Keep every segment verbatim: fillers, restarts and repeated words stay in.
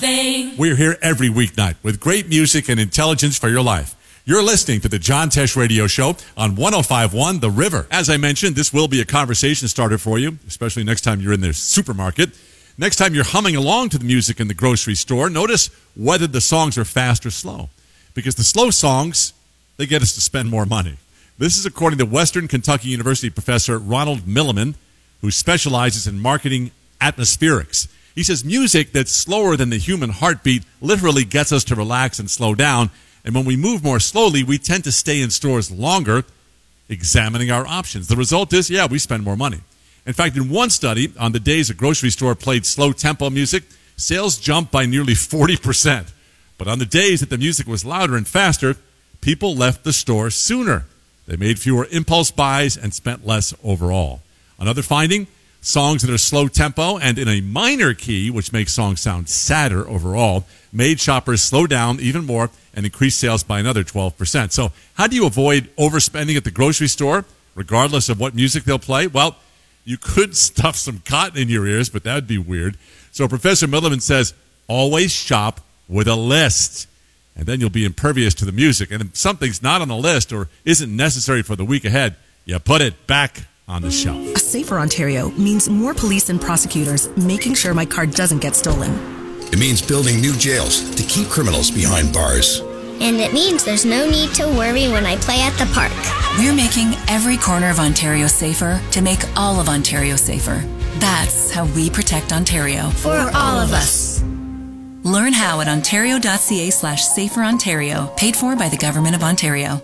thing. We're here every weeknight with great music and intelligence for your life. You're listening to the John Tesh Radio Show on one oh five point one The River. As I mentioned, this will be a conversation starter for you, especially next time you're in the supermarket. Next time you're humming along to the music in the grocery store, notice whether the songs are fast or slow. Because the slow songs, they get us to spend more money. This is according to Western Kentucky University professor Ronald Milliman, who specializes in marketing atmospherics. He says music that's slower than the human heartbeat literally gets us to relax and slow down. And when we move more slowly, we tend to stay in stores longer, examining our options. The result is, yeah, we spend more money. In fact, in one study, on the days a grocery store played slow-tempo music, sales jumped by nearly forty percent. But on the days that the music was louder and faster, people left the store sooner. They made fewer impulse buys and spent less overall. Another finding, songs that are slow tempo and in a minor key, which makes songs sound sadder overall, made shoppers slow down even more and increase sales by another twelve percent. So how do you avoid overspending at the grocery store, regardless of what music they'll play? Well, you could stuff some cotton in your ears, but that would be weird. So Professor Milliman says, always shop with a list. And then you'll be impervious to the music. And if something's not on the list or isn't necessary for the week ahead, you put it back on the shelf. A safer Ontario means more police and prosecutors making sure my car doesn't get stolen. It means building new jails to keep criminals behind bars. And it means there's no need to worry when I play at the park. We're making every corner of Ontario safer to make all of Ontario safer. That's how we protect Ontario. For all of us. Learn how at ontario.ca slash safer Ontario, paid for by the Government of Ontario.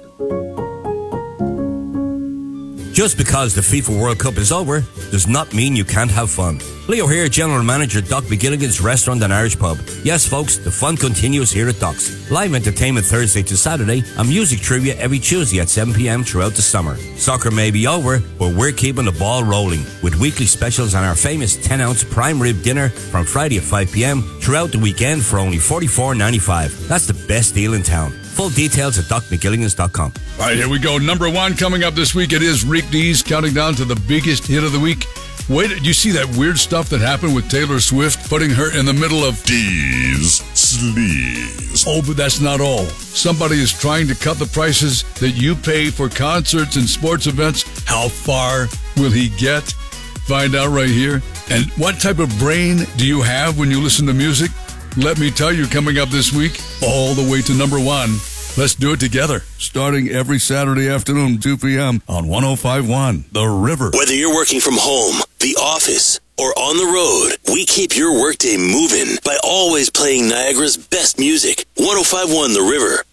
Just because the FIFA World Cup is over does not mean you can't have fun. Leo here, General Manager Doc McGilligan's Restaurant and Irish Pub. Yes, folks, the fun continues here at Doc's. Live entertainment Thursday to Saturday and music trivia every Tuesday at seven p.m. throughout the summer. Soccer may be over, but we're keeping the ball rolling with weekly specials on our famous ten-ounce prime rib dinner from Friday at five p.m. throughout the weekend for only forty-four ninety-five. That's the best deal in town. Full details at doc mcgilligans dot com. All right, here we go. Number one coming up this week. It is Rick Dees counting down to the biggest hit of the week. Wait, did you see that weird stuff that happened with Taylor Swift, putting her in the middle of Dees Sleaze? Oh, but that's not all. Somebody is trying to cut the prices that you pay for concerts and sports events. How far will he get? Find out right here. And what type of brain do you have when you listen to music? Let me tell you, coming up this week, all the way to number one. Let's do it together, starting every Saturday afternoon, two p.m. on one oh five point one The River. Whether you're working from home, the office, or on the road, we keep your workday moving by always playing Niagara's best music. one oh five point one The River.